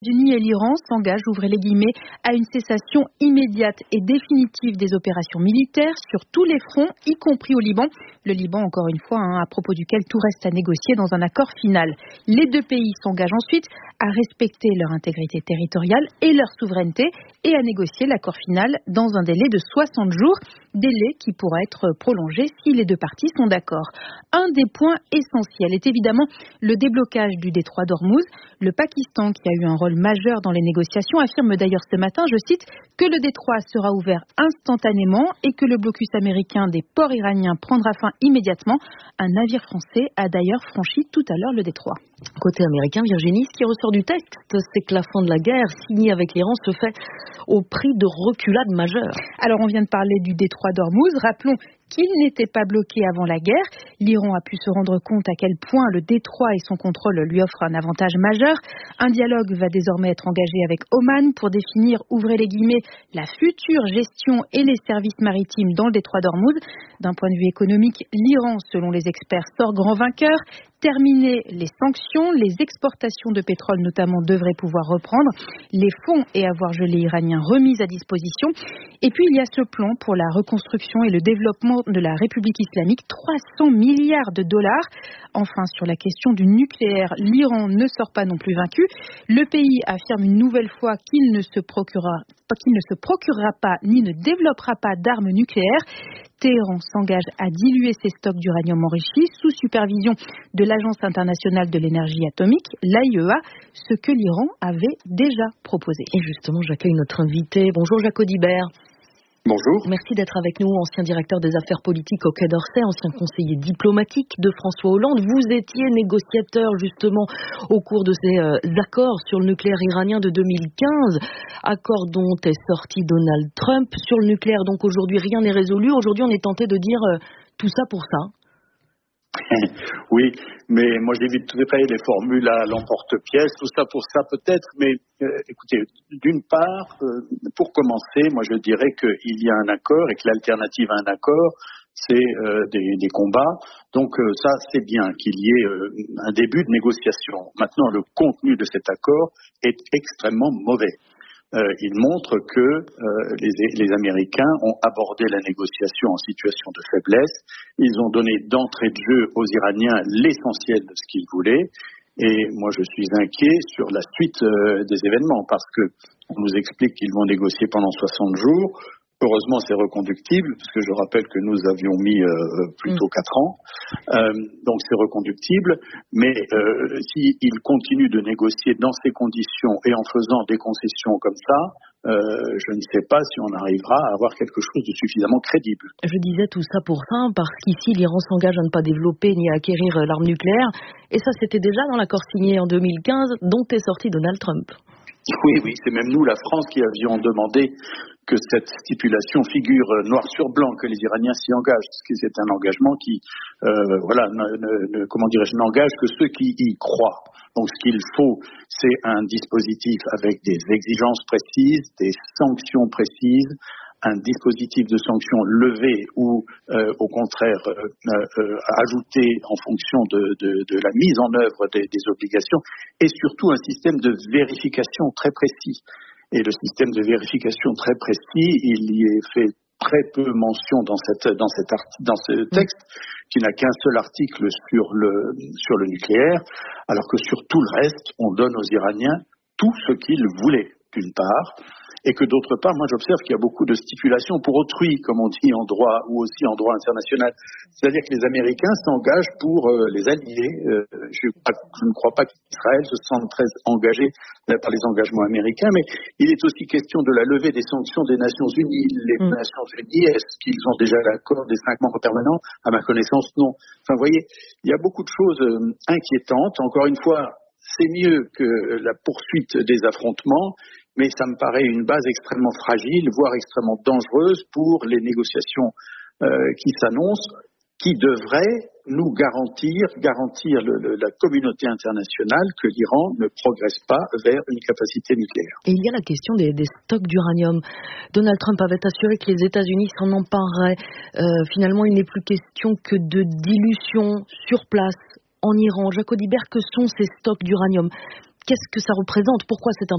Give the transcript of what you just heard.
États-Unis et l'Iran s'engagent, ouvrez les guillemets, à une cessation immédiate et définitive des opérations militaires sur tous les fronts, y compris au Liban. Le Liban, encore une fois, à propos duquel tout reste à négocier dans un accord final. Les deux pays s'engagent ensuite à respecter leur intégrité territoriale et leur souveraineté et à négocier l'accord final dans un délai de 60 jours, délai qui pourra être prolongé si les deux parties sont d'accord. Un des points essentiels est évidemment le déblocage du détroit d'Ormuz. Le Pakistan, qui a eu un rôle majeur dans les négociations, affirme d'ailleurs ce matin, je cite, que le détroit sera ouvert instantanément et que le blocus américain des ports iraniens prendra fin immédiatement. Un navire français a d'ailleurs franchi tout à l'heure le détroit. Côté américain, Virginie, ce qui ressort du texte, c'est que la fin de la guerre signée avec l'Iran se fait au prix de reculades majeures. Alors on vient de parler du détroit d'Ormuz. Rappelons qu'il n'était pas bloqué avant la guerre. L'Iran a pu se rendre compte à quel point le détroit et son contrôle lui offrent un avantage majeur. Un dialogue va désormais être engagé avec Oman pour définir, ouvrez les guillemets, la future gestion et les services maritimes dans le détroit d'Ormuz. D'un point de vue économique, l'Iran, selon les experts, sort grand vainqueur. Terminer les sanctions, les exportations de pétrole notamment devraient pouvoir reprendre, les fonds et avoirs gelés iraniens remis à disposition. Et puis il y a ce plan pour la reconstruction et le développement de la République islamique, 300 milliards de dollars. Enfin, sur la question du nucléaire, l'Iran ne sort pas non plus vaincu. Le pays affirme une nouvelle fois qu'il ne se procurera pas ni ne développera pas d'armes nucléaires. Téhéran s'engage à diluer ses stocks d'uranium enrichi sous supervision de l'Agence internationale de l'énergie atomique, l'AIEA, ce que l'Iran avait déjà proposé. Et justement, j'accueille notre invité. Bonjour Jacques Audibert. Bonjour. Merci d'être avec nous, ancien directeur des affaires politiques au Quai d'Orsay, ancien conseiller diplomatique de François Hollande. Vous étiez négociateur justement au cours de ces accords sur le nucléaire iranien de 2015, accord dont est sorti Donald Trump. Sur le nucléaire, donc aujourd'hui, rien n'est résolu. Aujourd'hui, on est tenté de dire tout ça pour ça. Oui, mais moi j'évite tout détail les formules à l'emporte-pièce, tout ça pour ça peut-être, mais écoutez, d'une part, pour commencer, moi je dirais qu'il y a un accord et que l'alternative à un accord, c'est des combats. Donc ça, c'est bien qu'il y ait un début de négociation. Maintenant, le contenu de cet accord est extrêmement mauvais. Il montre que les Américains ont abordé la négociation en situation de faiblesse. Ils ont donné d'entrée de jeu aux Iraniens l'essentiel de ce qu'ils voulaient. Et moi, je suis inquiet sur la suite des événements parce que on nous explique qu'ils vont négocier pendant 60 jours. Heureusement, c'est reconductible, parce que je rappelle que nous avions mis plutôt 4 ans. Donc, c'est reconductible. Mais s'ils continuent de négocier dans ces conditions et en faisant des concessions comme ça, je ne sais pas si on arrivera à avoir quelque chose de suffisamment crédible. Je disais tout ça pour ça, parce qu'ici, l'Iran s'engage à ne pas développer ni à acquérir l'arme nucléaire. Et ça, c'était déjà dans l'accord signé en 2015, dont est sorti Donald Trump. Oui, c'est même nous, la France, qui avions demandé que cette stipulation figure noir sur blanc, que les Iraniens s'y engagent, parce que c'est un engagement qui, n'engage que ceux qui y croient. Donc ce qu'il faut, c'est un dispositif avec des exigences précises, des sanctions précises, un dispositif de sanctions levé ou au contraire ajouté en fonction de la mise en œuvre des obligations, et surtout un système de vérification très précis. Et le système de vérification très précis, il y est fait très peu mention dans ce texte, qui n'a qu'un seul article sur le nucléaire, alors que sur tout le reste, on donne aux Iraniens tout ce qu'ils voulaient, d'une part, et que d'autre part, moi j'observe qu'il y a beaucoup de stipulations pour autrui, comme on dit en droit, ou aussi en droit international. C'est-à-dire que les Américains s'engagent pour les alliés. Je ne crois pas qu'Israël se sente très engagé par les engagements américains, mais il est aussi question de la levée des sanctions des Nations Unies. Les Nations Unies, est-ce qu'ils ont déjà l'accord des 5 membres permanents? À ma connaissance, non. Enfin, vous voyez, il y a beaucoup de choses inquiétantes. Encore une fois, c'est mieux que la poursuite des affrontements, mais ça me paraît une base extrêmement fragile, voire extrêmement dangereuse pour les négociations qui s'annoncent, qui devraient nous garantir la communauté internationale que l'Iran ne progresse pas vers une capacité nucléaire. Et il y a la question des stocks d'uranium. Donald Trump avait assuré que les États-Unis s'en empareraient. Finalement, il n'est plus question que de dilution sur place en Iran. Jacques Audibert, que sont ces stocks d'uranium? Qu'est-ce que ça représente? Pourquoi c'est important?